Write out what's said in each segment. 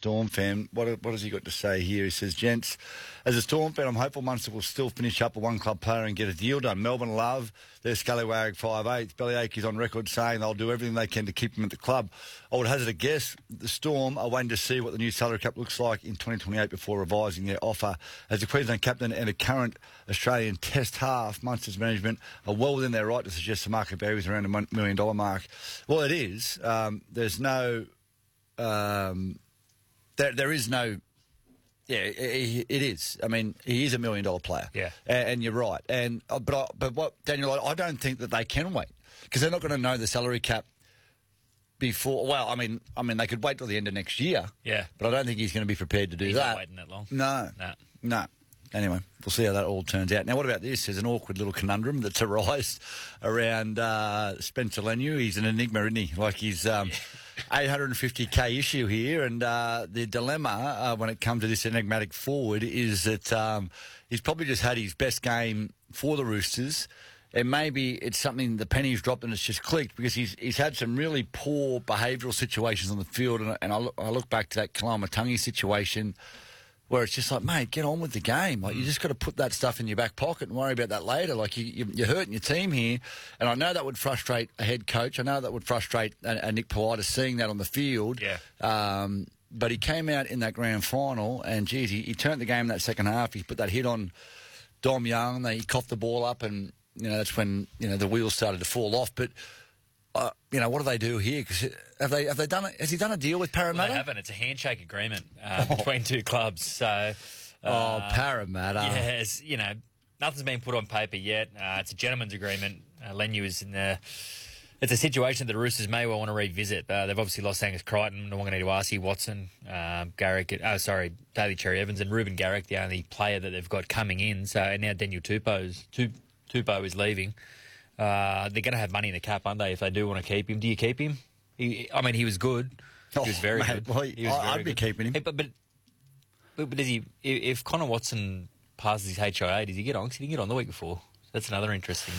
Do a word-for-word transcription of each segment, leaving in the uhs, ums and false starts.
Storm fan. What, what has he got to say here? He says, gents, as a Storm fan, I'm hopeful Munster will still finish up a one-club player and get a deal done. Melbourne love their scallywag five eight. Bellyache is on record saying they'll do everything they can to keep him at the club. I would hazard a guess the Storm are waiting to see what the new salary cap looks like in twenty twenty-eight before revising their offer. As the Queensland captain and a current Australian Test half, Munster's management are well within their right to suggest the market value is around a one million dollars mark. Well, it is. Um, there's no... Um, there, there is no... Yeah, it, it is. I mean, he is a million-dollar player. Yeah. And, and you're right. And uh, But, I, but what, Daniel, I, I don't think that they can wait because they're not going to know the salary cap before... Well, I mean, I mean, they could wait till the end of next year. Yeah. But I don't think he's going to be prepared to do he's that. Not waiting that long. No. No. No. Anyway, we'll see how that all turns out. Now, what about this? There's an awkward little conundrum that's arisen around uh, Spencer Leniu. He's an enigma, isn't he? Like he's um, eight hundred fifty K issue here, and uh, the dilemma uh, when it comes to this enigmatic forward is that um, he's probably just had his best game for the Roosters, and maybe it's something the penny's dropped and it's just clicked because he's he's had some really poor behavioural situations on the field, and, and I, look, I look back to that Kalamatangi situation where it's just like, mate, get on with the game. Like, you just got to put that stuff in your back pocket and worry about that later. Like, you, you, you're hurting your team here. And I know that would frustrate a head coach. I know that would frustrate a, a Nick Politis seeing that on the field. Yeah. Um, but he came out in that grand final and, geez, he, he turned the game in that second half. He put that hit on Dom Young. They, he coughed the ball up and, you know, that's when, you know, the wheels started to fall off. But... Uh, you know, what do they do here? Because have they have they done? Has he done a deal with Parramatta? Well, they haven't. It's a handshake agreement uh, oh. between two clubs. So, uh, oh, Parramatta. Yes, you know, nothing's been put on paper yet. Uh, it's a gentleman's agreement. Uh, Leniu is in the. It's a situation that the Roosters may well want to revisit. Uh, they've obviously lost Angus Crichton, Nwanganituasi, Watson, um, Garrick. Oh, sorry, Daly Cherry Evans, and Ruben Garrick, the only player that they've got coming in. So, and now Daniel Tupou's Tupou is leaving. Uh, they're going to have money in the cap, aren't they, if they do want to keep him? Do you keep him? He, I mean, he was good. He was very oh, good. Well, he was I'd very be good. keeping him. Hey, but, but, but, but does he, if Connor Watson passes his H I A, does he get on? Because he didn't get on the week before. That's another interesting...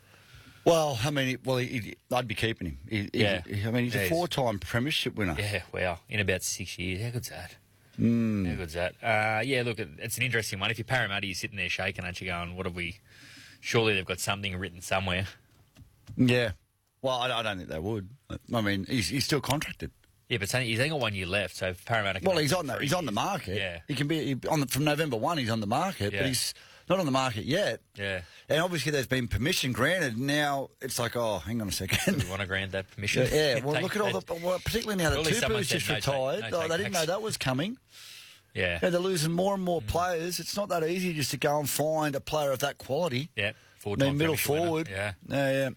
Well, I mean, well, he, he, I'd be keeping him. He, yeah. He, I mean, he's yeah, a four-time premiership winner. Yeah, wow. In about six years. How good's that? Mm. How good's that? Uh, yeah, look, it's an interesting one. If you're Parramatta, you're sitting there shaking, aren't you, going, what have we... Surely they've got something written somewhere. Yeah. Well, I, I don't think they would. I mean, he's, he's still contracted. Yeah, but he's only got one year left, so Parramatta... Can well, he's on the he's on the market. Yeah. He can be... He, on the, from November first, he's on the market, yeah. but he's not on the market yet. Yeah. And obviously there's been permission granted. Now it's like, oh, hang on a second. Do we want to grant that permission? Yeah, yeah. Well, look at all the... Well, particularly now that Tupou's just no retired. Take, no oh, they didn't know that was coming. Yeah. yeah. They're losing more and more mm. players. It's not that easy just to go and find a player of that quality. Yeah. I mean, middle forward. Winner. Yeah. Yeah, yeah.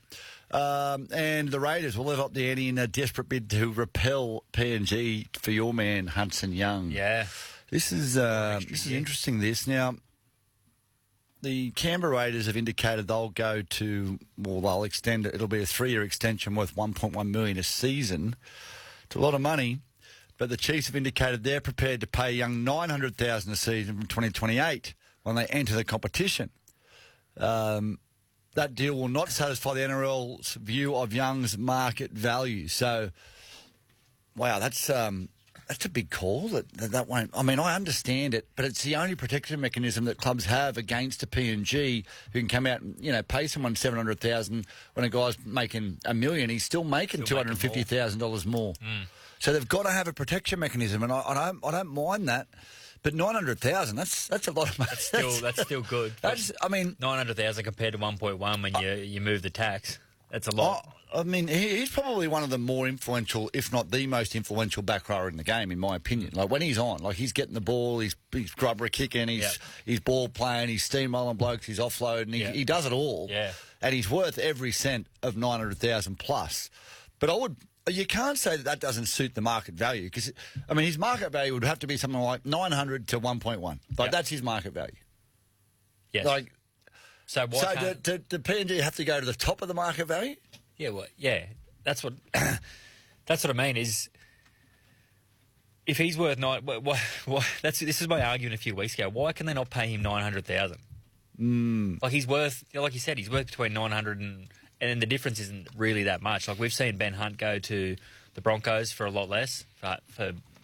Um, and the Raiders will live up the ante in a desperate bid to repel P N G for your man, Hudson Young. Yeah. This is uh, this is interesting, this. Now, the Canberra Raiders have indicated they'll go to, well, they'll extend it. It'll be a three-year extension worth one point one million dollars a season. It's a lot of money. But the Chiefs have indicated they're prepared to pay Young nine hundred thousand dollars a season from twenty twenty-eight when they enter the competition. Um, that deal will not satisfy the N R L's view of Young's market value. So, wow, that's um, that's a big call. That, that that won't. I mean, I understand it, but it's the only protection mechanism that clubs have against a P N G who can come out and, you know, pay someone seven hundred thousand dollars when a guy's making a million. He's still making two hundred fifty thousand dollars more. Mm. So they've got to have a protection mechanism, and I, I don't I don't mind that. But nine hundred thousand, that's that's a lot of money. That's still that's still good. That's, I mean, nine hundred thousand compared to one point one when you you move the tax. That's a lot. I, I mean, he, he's probably one of the more influential, if not the most influential back rower in the game, in my opinion. Like when he's on, like he's getting the ball, he's he's grubber kicking, he's yep. he's ball playing, he's steamrolling blokes, he's offloading, he, yep. he does it all. Yeah, and he's worth every cent of nine hundred thousand plus. But I would. You can't say that that doesn't suit the market value because, I mean, his market value would have to be something like nine hundred to one point one. Like, yep. that's his market value. Yes. Like, so why so can't... do, do, do P N G have to go to the top of the market value? Yeah, well, yeah. That's what that's what I mean is if he's worth nine... Why, why, that's, this is my argument a few weeks ago. Why can they not pay him nine hundred thousand dollars? Mm. Like, he's worth... Like you said, he's worth between nine hundred and... And the difference isn't really that much. Like, we've seen Ben Hunt go to the Broncos for a lot less, for, for